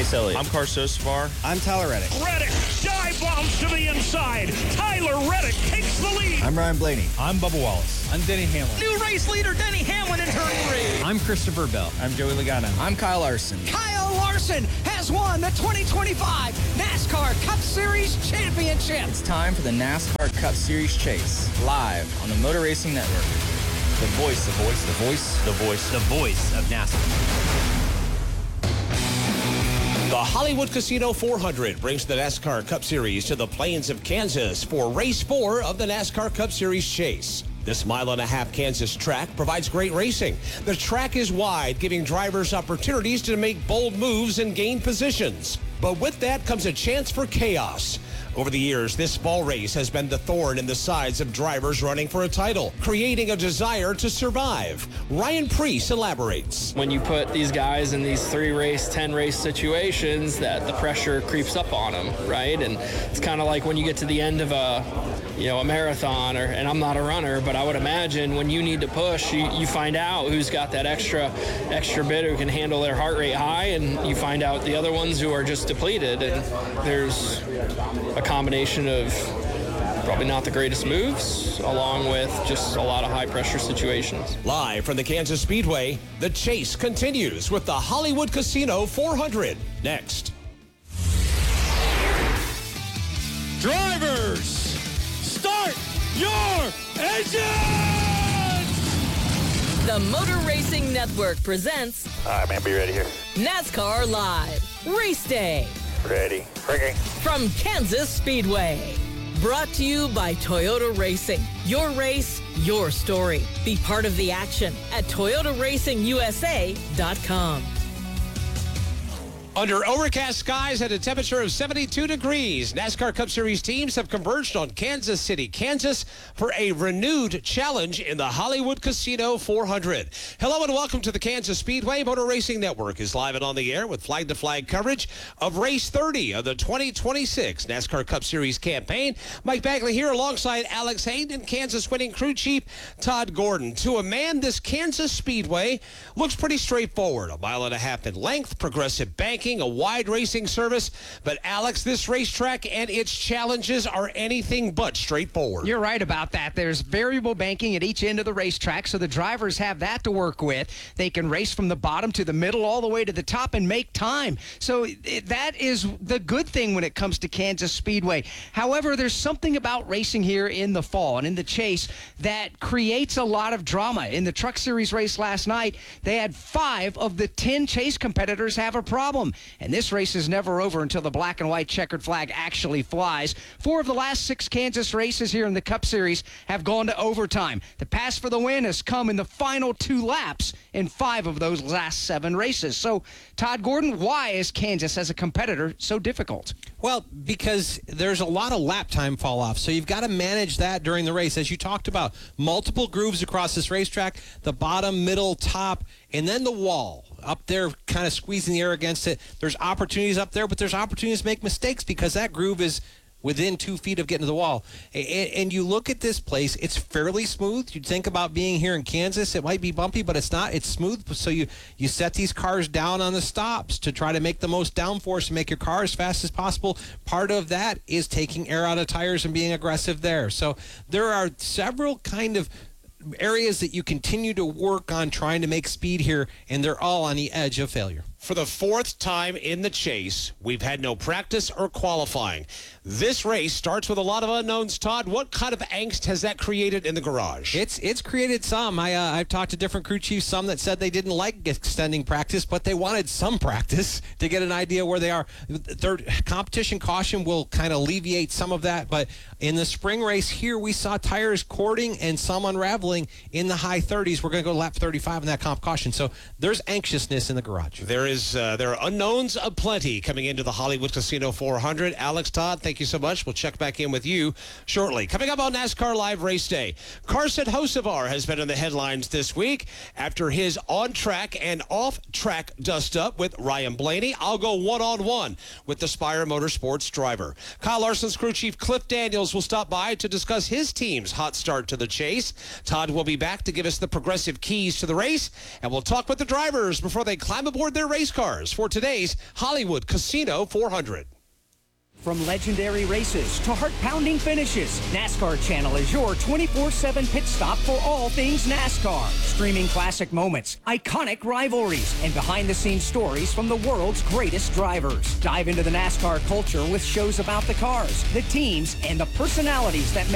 Chase Elliott. I'm Carson Osvar. I'm Tyler Reddick. Reddick dive bombs to the inside. Tyler Reddick takes the lead. I'm Ryan Blaney. I'm Bubba Wallace. I'm Denny Hamlin. New race leader Denny Hamlin in turn 3. I'm Christopher Bell. I'm Joey Logano. I'm Kyle Larson. Kyle Larson has won the 2025 NASCAR Cup Series Championship. It's time for the NASCAR Cup Series Chase, live on the Motor Racing Network. The voice of NASCAR. The Hollywood Casino 400 brings the NASCAR Cup Series to the Plains of Kansas for Race 4 of the NASCAR Cup Series Chase. This mile-and-a-half Kansas track provides great racing. The track is wide, giving drivers opportunities to make bold moves and gain positions. But with that comes a chance for chaos. Over the years, this fall race has been the thorn in the sides of drivers running for a title, creating a desire to survive. Ryan Preece elaborates. When you put these guys in these 3-race, 10-race situations, that the pressure creeps up on them, right? And it's kind of like when you get to the end of a marathon, and I'm not a runner, but I would imagine when you need to push, you find out who's got that extra bit who can handle their heart rate high, and you find out the other ones who are just depleted. And there's a combination of probably not the greatest moves, along with just a lot of high-pressure situations. Live from the Kansas Speedway, the chase continues with the Hollywood Casino 400. Next. Drivers, start your engines! The Motor Racing Network presents All right, man, be ready here. NASCAR Live Race Day Ready. Rigging. from Kansas Speedway. Brought to you by Toyota Racing. Your race, your story. Be part of the action at ToyotaRacingUSA.com. Under overcast skies at a temperature of 72 degrees, NASCAR Cup Series teams have converged on Kansas City, Kansas for a renewed challenge in the Hollywood Casino 400. Hello and welcome to the Kansas Speedway. Motor Racing Network is live and on the air with flag-to-flag coverage of Race 30 of the 2026 NASCAR Cup Series campaign. Mike Bagley here alongside Alex Hayden and Kansas winning crew chief Todd Gordon. To a man, this Kansas Speedway looks pretty straightforward. 1.5 miles in length, progressive banking, a wide racing service. But Alex, this racetrack and its challenges are anything but straightforward. You're right about that. There's variable banking at each end of the racetrack, so the drivers have that to work with. They can race from the bottom to the middle all the way to the top and make time. So that is the good thing when it comes to Kansas Speedway. However, there's something about racing here in the fall and in the chase that creates a lot of drama. In the Truck Series race last night, they had 5 of the 10 chase competitors have a problem. And this race is never over until the black and white checkered flag actually flies. 4 of the last 6 Kansas races here in the Cup Series have gone to overtime. The pass for the win has come in the final 2 laps in 5 of those last 7 races. So, Todd Gordon, why is Kansas as a competitor so difficult? Well, because there's a lot of lap time fall off. So you've got to manage that during the race. As you talked about, multiple grooves across this racetrack, the bottom, middle, top, and then the wall up there kind of squeezing the air against it. There's opportunities up there, but there's opportunities to make mistakes because that groove is within 2 feet of getting to the wall. And you look at this place, it's fairly smooth. You'd think about being here in Kansas, it might be bumpy, but it's not. It's smooth. So you set these cars down on the stops to try to make the most downforce and make your car as fast as possible. Part of that is taking air out of tires and being aggressive there. So there are several kind of areas that you continue to work on trying to make speed here, and they're all on the edge of failure. For the 4th time in the chase, we've had no practice or qualifying. This race starts with a lot of unknowns. Todd, what kind of angst has that created in the garage? It's created some. I've talked to different crew chiefs, some that said they didn't like extending practice, but they wanted some practice to get an idea where they are. Their competition caution will kind of alleviate some of that, but in the spring race here, we saw tires cording and some unraveling in the high 30s. We're going to go lap 35 in that comp caution, so there's anxiousness in the garage. There are unknowns aplenty coming into the Hollywood Casino 400. Alex, Todd, thank you so much. We'll check back in with you shortly. Coming up on NASCAR Live Race Day, Carson Hocevar has been in the headlines this week after his on-track and off-track dust-up with Ryan Blaney. I'll go one-on-one with the Spire Motorsports driver. Kyle Larson's crew chief Cliff Daniels will stop by to discuss his team's hot start to the chase. Todd will be back to give us the progressive keys to the race, and we'll talk with the drivers before they climb aboard their race race cars for today's Hollywood Casino 400. From legendary races to heart-pounding finishes, NASCAR Channel is your 24/7 pit stop for all things NASCAR. Streaming classic moments, iconic rivalries, and behind-the-scenes stories from the world's greatest drivers. Dive into the NASCAR culture with shows about the cars, the teams, and the personalities that make